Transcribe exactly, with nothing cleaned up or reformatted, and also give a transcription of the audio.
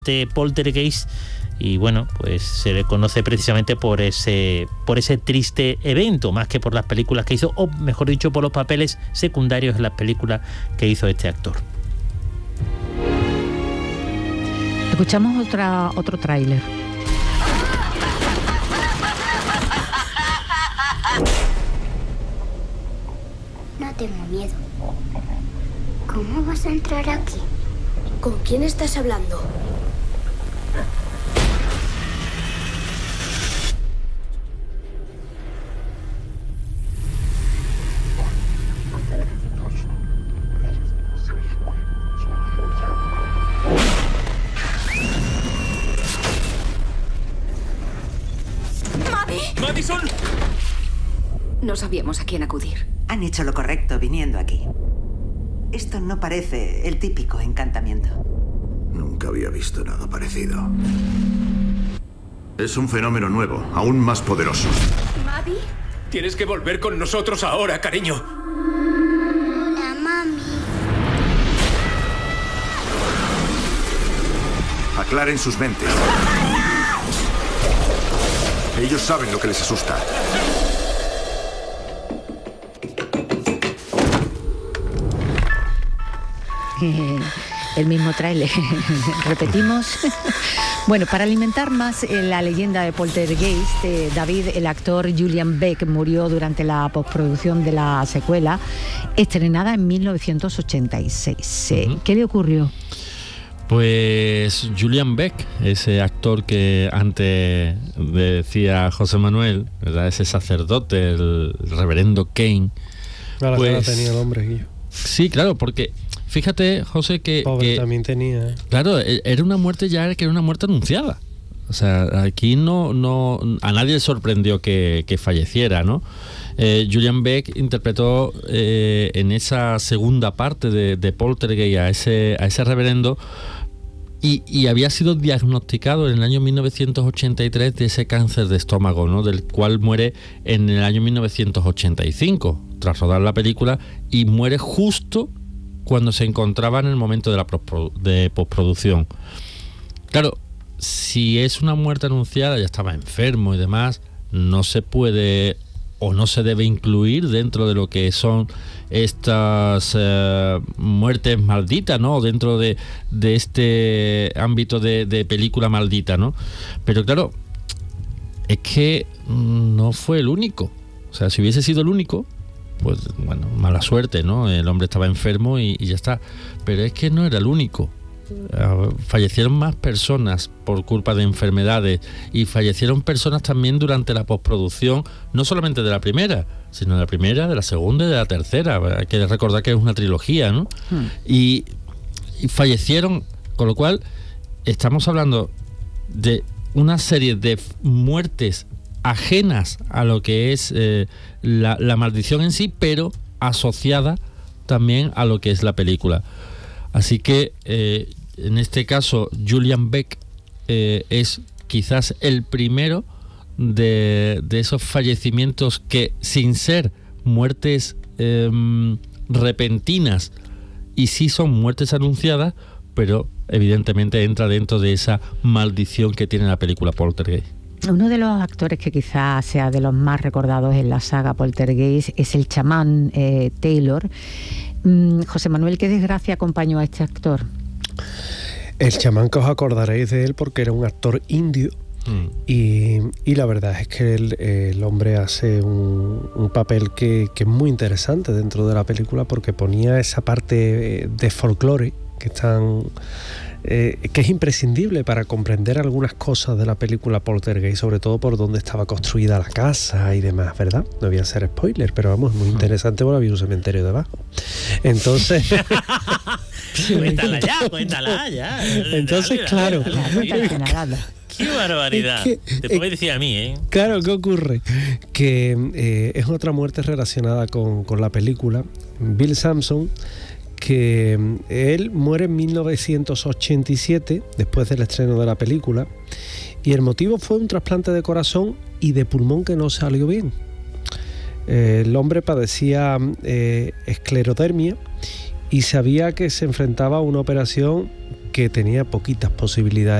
de Poltergeist, y bueno, pues se le conoce precisamente por ese por ese triste evento, más que por las películas que hizo, o mejor dicho, por los papeles secundarios en las películas que hizo este actor. Escuchamos otra otro tráiler. No tengo miedo. ¿Cómo vas a entrar aquí? ¿Con quién estás hablando? ¡Madison! No sabíamos a quién acudir. Han hecho lo correcto viniendo aquí. Esto no parece el típico encantamiento. Nunca había visto nada parecido. Es un fenómeno nuevo, aún más poderoso. ¿Maddie? Tienes que volver con nosotros ahora, cariño. Hola, mami. Aclaren sus mentes. Ellos saben lo que les asusta. El mismo tráiler. Repetimos. Bueno, para alimentar más la leyenda de Poltergeist, eh, David, el actor Julian Beck, murió durante la postproducción de la secuela, estrenada en mil novecientos ochenta y seis. Uh-huh. ¿Qué le ocurrió? Pues Julian Beck, ese actor que antes decía José Manuel, ¿verdad? Ese sacerdote, el reverendo Kane. Ahora pues, tenía el hombre, Guillo. Sí, claro, porque fíjate, José, que... Pobre que, también tenía. Claro, era una muerte ya que era una muerte anunciada. O sea, aquí no, no a nadie le sorprendió que, que falleciera, ¿no? Eh, Julian Beck interpretó eh, en esa segunda parte de, de Poltergeist a ese, a ese reverendo y, y había sido diagnosticado en el año mil novecientos ochenta y tres de ese cáncer de estómago, ¿no? Del cual muere en el año mil novecientos ochenta y cinco, tras rodar la película, y muere justo cuando se encontraba en el momento de la de postproducción. Claro, si es una muerte anunciada, ya estaba enfermo y demás, no se puede o no se debe incluir dentro de lo que son estas eh, muertes malditas, ¿no? Dentro de, de este ámbito de, de película maldita, ¿no? Pero claro, es que no fue el único. O sea, si hubiese sido el único, pues bueno, mala suerte, ¿no? El hombre estaba enfermo y, y ya está. Pero es que no era el único. Fallecieron más personas por culpa de enfermedades y fallecieron personas también durante la postproducción, no solamente de la primera, sino de la primera, de la segunda y de la tercera. Hay que recordar que es una trilogía, ¿no? Hmm. Y, y fallecieron, con lo cual estamos hablando de una serie de muertes ajenas a lo que es eh, la, la maldición en sí, pero asociada también a lo que es la película. Así que eh, en este caso Julian Beck eh, es quizás el primero de, de esos fallecimientos que, sin ser muertes eh, repentinas, y sí son muertes anunciadas, pero evidentemente entra dentro de esa maldición que tiene la película Poltergeist. Uno de los actores que quizás sea de los más recordados en la saga Poltergeist es el chamán eh, Taylor. Mm, José Manuel, ¿qué desgracia acompañó a este actor? El chamán, que os acordaréis de él porque era un actor indio. Mm. y, y la verdad es que el, el hombre hace un, un papel que, que es muy interesante dentro de la película, porque ponía esa parte de folclore que están... Eh, que es imprescindible para comprender algunas cosas de la película Poltergeist, sobre todo por dónde estaba construida la casa y demás, ¿verdad? No voy a hacer spoiler, pero vamos, muy interesante porque había un cementerio debajo. Entonces... cuéntala ya, cuéntala ya. Entonces, claro. ¡Qué barbaridad! Es que, te puedes decir a mí, ¿eh? Claro, ¿qué ocurre? Que eh, es otra muerte relacionada con, con la película. Bill Sampson, que él muere en mil novecientos ochenta y siete, después del estreno de la película, y el motivo fue un trasplante de corazón y de pulmón que no salió bien. Eh, el hombre padecía eh, esclerodermia y sabía que se enfrentaba a una operación que tenía poquitas posibilidades